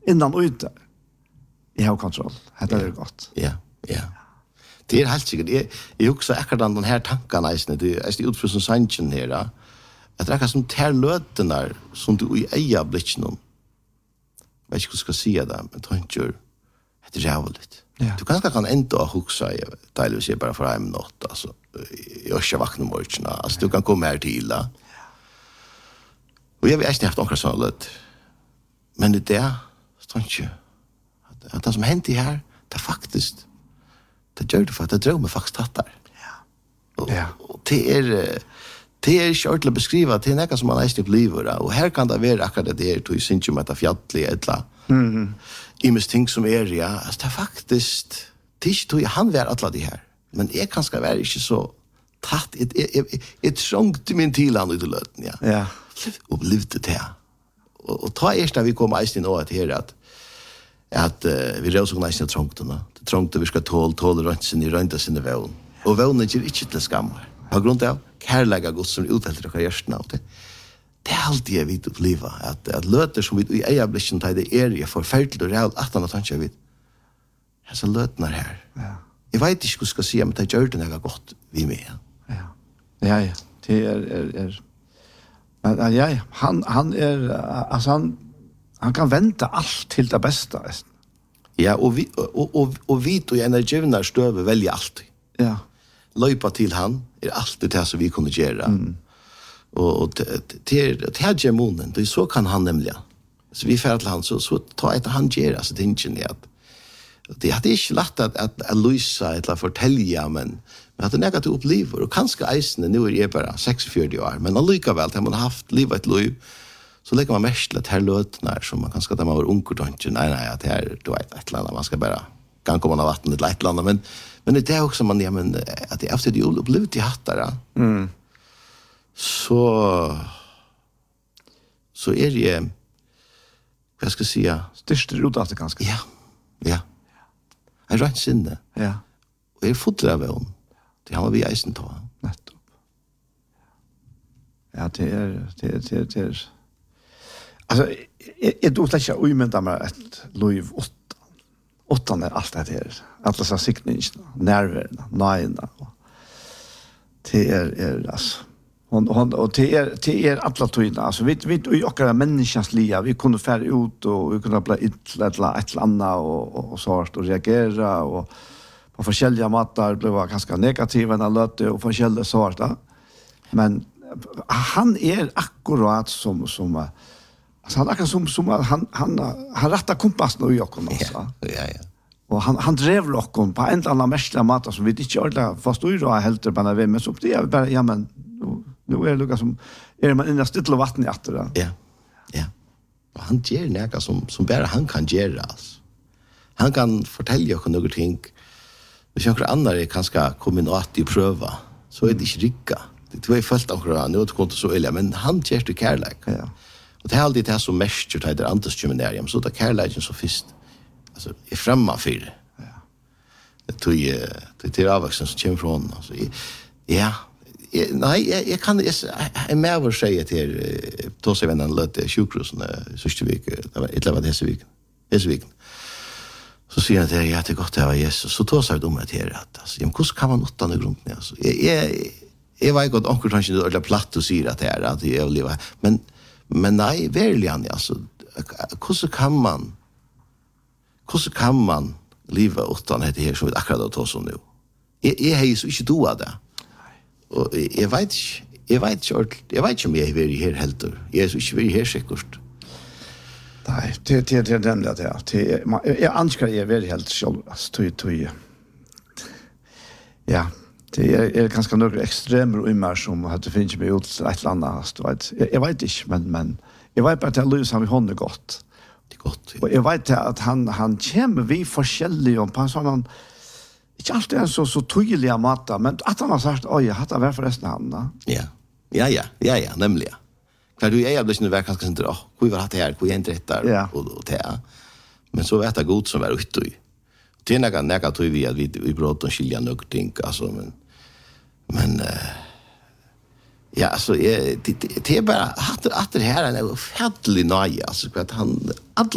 innan och ute. Jag har kontroll. Det är gott. Ja. Det är helt sikkert. Jeg husker akkurat den her tankene, det er utfra som sannsyn her, at det er som ter løtene som du i eier blitt noen. Jeg vet ikke hva jeg skal si det, men tanker, det er rævligt. Ja. Du kan enda huske, deilig å si bare for en minutt, altså, jeg har ikke vaknet morgenen, altså, du kan komme her til, da. Og jeg har ikke haft noen sånn løt. Men det er tanker, at det som hendte her, det er faktisk, det gjør det for at det drømmer faktisk tatt der. Og det er ikke ordentlig å beskrive, det er noe som man eisende opplever, og her kan det være akkurat det du synes om etter fjallet, eller imens ting som ja, altså det er faktisk, det er ikke tog han være alle de her, men jeg kan skal være ikke så tatt, jeg trångte min tilland ut i løten, ja. Og levde det her. Og ta da vi kom eisende nå til her, at vi rød så eisende trångtene, trångte vi skal tåle røntsen i rønta vevn. Og vevnen gjør ikke til skammer. På grunn av kærlega godt som uthelter dere hjertene av det. Det er alltid jeg vidt oppleva, at løter som vi i eierblikken tar det jeg forferdelig og rævd, at han har tanket jeg vidt. Jeg så løtene her. Ja. Jeg vet ikke hva jeg skal si, men det gjør det noe godt vi med. Ja. Det ja, han altså han kan vente alt til det beste. Ja, og vi og energivnar støve velger alltid. Ja. Løypa til han alltid det som vi kunne gjøre. Og det her gemonen, det så kan han nemlig. Så vi fer til han, så ta etter han gjør, altså tingen at det er ikke lett at løse eller fortelle, men at det er negativt opplever, og kanskje eisene, nå jeg bare 46 år, men allikevel, til man har haft livet et liv, så legger man mest til at her løtene som man kanskje, da man var unger, nei, at her, du vet, et eller annet, man skal bare gang komme av vatten, et eller annet, men det er også man, ja, men at det er efter de opplevet de hatt der, så er det, hva skal jeg si, styrste rodat det ganske. Ja. Jeg er rett sinne. Ja. Og jeg er fotler av henne. Det har vi eisen ta. Nettopp. Ja, det er altså, jeg tror slett ikke umynda meg et liv åttan alt det her. Alle disse sikningene, nerverna, nøyene. Det altså, og det alla tøyna. Altså, vi i okkara menneskens lia, vi kunne fære ut, og vi kunne bli et eller annet, og sånt, og reagera, og på forskjellige måter ble vi ganske negative enn løte, og forskjellige sånt. Men han akkurat som altså, han akkurat som han rettet kompassen i okken, altså. Ja. Og han drev okken på en eller annen merkelig måte, som vi ikke ordentlig forstår og helter på når vi, men så det er bare, ja, men nu det lukka som man inne stille og vatten i atter. Ja. Og han gjør noe som bare han kan gjøre, altså. Han kan fortelle oss noen ting. Hvis noen andre kanskje kommer inn og at de prøver, så det ikke rikka. Det var følt akkurat, nå er det ikke så ille, men han gjør det kærleik. Ja. Og det er alltid det som mest gjør det andre kjømmenerium, så det er kærleiken så først, altså, er fremme for det. Ja. Det er avvoksen som kommer fra honom. Altså, ja. Nei, jeg kan med å si til Tåsevennen løte sjukhusen Søstevik, det var et eller annet Heseviken. Så sier han til ja, det er godt det var Jesus. Så tåser vi om det her, altså, hvordan kan man åtta noe grunnen? Altså, jeg var ikke godt kanskje du er platt og sier at det er, at jeg lever. Men nei, virkelig han, altså, hvordan kan man leve åtta det her som vi akkurat har tås om nå? Jeg har jo ikke do av det. Og jeg vet ikke om jeg er her helter. Jeg er ikke her sikkert. Nei, det er nemlig at jeg ansker jeg er helt selv. Ja, det er ganske noen ekstremer og immer som at det finnes meg ut til et eller annet. Jeg vet ikke, men jeg vet bare at jeg løser ham i hånden godt. Det er godt, ja. Og jeg vet at han kommer vi forskjellige på en sånn ikke alltid så tydelig måte, men at han har sagt, oi, jeg hadde vært forresten han, da. Ja, nemlig. Klar, du er blitt noe kanskje sånn, hvor var det her, hvor er det der, og det. Men så vet jeg godt som er ute. Det er noe tog vi at vi brått og skiljer noen ting, altså, men ja, altså, det er bare, at det her er en fettelig nøye, altså, at han,